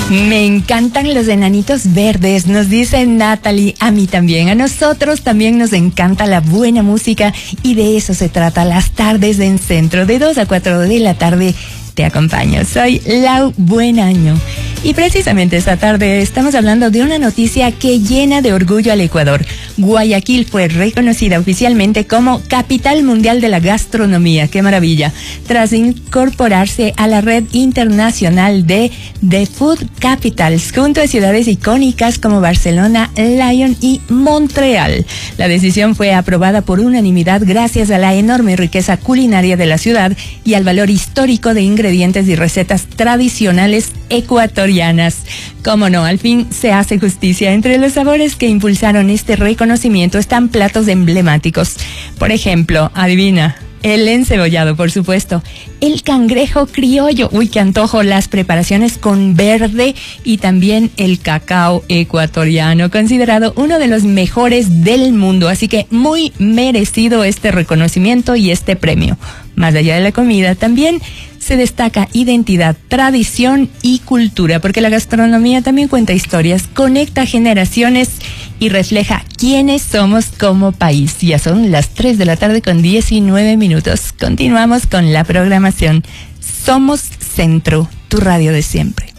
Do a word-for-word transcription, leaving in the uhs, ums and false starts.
Me encantan los enanitos verdes, nos dice Natalie. A mí también, a nosotros también nos encanta la buena música y de eso se trata las tardes en Centro. De dos a cuatro de la tarde te acompaño. Soy Lau Buenaño. Y precisamente esta tarde estamos hablando de una noticia que llena de orgullo al Ecuador. Guayaquil fue reconocida oficialmente como Capital Mundial de la Gastronomía. ¡Qué maravilla! Tras incorporarse a la red internacional de The Food Capitals, junto a ciudades icónicas como Barcelona, Lyon y Montreal. La decisión fue aprobada por unanimidad gracias a la enorme riqueza culinaria de la ciudad y al valor histórico de ingredientes y recetas tradicionales ecuatorianas. Cómo no, al fin se hace justicia. Entre los sabores que impulsaron este reconocimiento están platos emblemáticos. Por ejemplo, adivina, el encebollado, por supuesto, el cangrejo criollo, uy, qué antojo, las preparaciones con verde y también el cacao ecuatoriano, considerado uno de los mejores del mundo, así que muy merecido este reconocimiento y este premio. Más allá de la comida, también se destaca identidad, tradición y cultura, porque la gastronomía también cuenta historias, conecta generaciones y refleja quiénes somos como país. Ya son las tres de la tarde con diecinueve minutos. Continuamos con la programación. Somos Centro, tu radio de siempre.